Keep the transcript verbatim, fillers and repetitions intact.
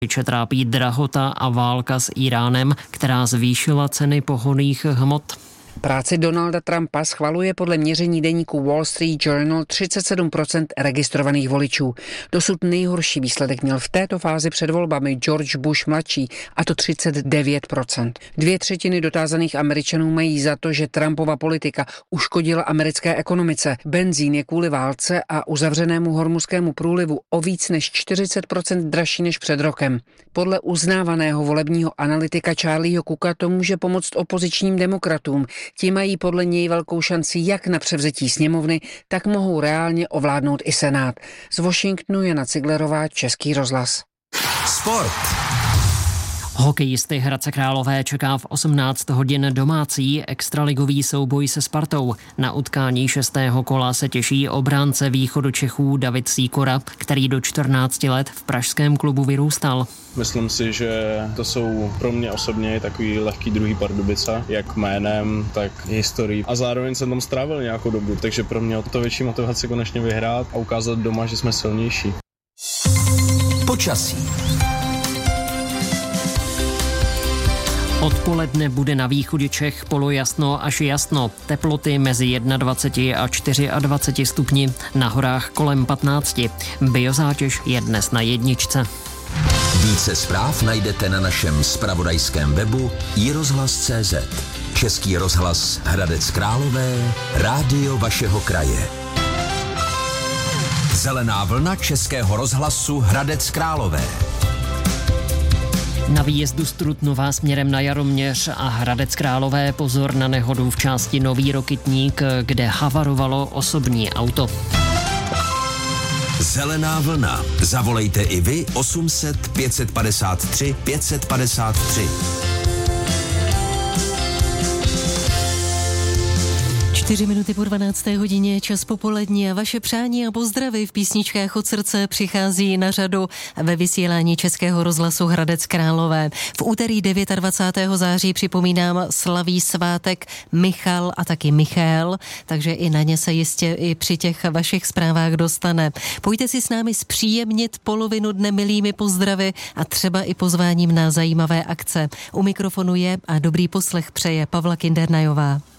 trápí drahota a válka s Íránem, která zvýšila ceny pohonných hmot. Práci Donalda Trumpa schvaluje podle měření deníku Wall Street Journal třicet sedm procent registrovaných voličů. Dosud nejhorší výsledek měl v této fázi před volbami George Bush mladší, a to třicet devět procent. Dvě třetiny dotázaných Američanů mají za to, že Trumpova politika uškodila americké ekonomice. Benzín je kvůli válce a uzavřenému hormuzskému průlivu o víc než čtyřicet procent dražší než před rokem. Podle uznávaného volebního analytika Charlieho Cooka to může pomoct opozičním demokratům. Ti mají podle něj velkou šanci jak na převzetí sněmovny, tak mohou reálně ovládnout i Senát. Z Washingtonu Jana Ciglerová, Český rozhlas. Sport. Hokejisty Hradce Králové čeká v osmnáct hodin domácí extraligový souboj se Spartou. Na utkání šestého kola se těší obránce Východočechů David Sýkora, který do čtrnácti let v pražském klubu vyrůstal. Myslím si, že to jsou pro mě osobně takový lehký druhý Pardubice, jak jménem, tak historií. A zároveň jsem tam strávil nějakou dobu, takže pro mě to větší motivace konečně vyhrát a ukázat doma, že jsme silnější. Počasí. Odpoledne bude na východě Čech polojasno až jasno. Teploty mezi dvacet jedna a dvacet čtyři stupni, na horách kolem patnácti. Biozátěž je dnes na jedničce. Více zpráv najdete na našem zpravodajském webu i rozhlas tečka cé zet. Český rozhlas Hradec Králové, rádio vašeho kraje. Zelená vlna Českého rozhlasu Hradec Králové. Na výjezdu z Trutnova směrem na Jaroměř a Hradec Králové pozor na nehodu v části Nový Rokytník, kde havarovalo osobní auto. Zelená vlna. Zavolejte i vy osm set pět padesát tři pět padesát tři. Čtyři minuty po dvanácté hodině, čas popolední a vaše přání a pozdravy v písničkách od srdce přichází na řadu ve vysílání Českého rozhlasu Hradec Králové. V úterý dvacátého devátého září připomínám slaví svátek Michal a taky Michal, takže i na ně se jistě i při těch vašich zprávách dostane. Pojďte si s námi zpříjemnit polovinu dne milými pozdravy a třeba i pozváním na zajímavé akce. U mikrofonu je a dobrý poslech přeje Pavla Kindernajová.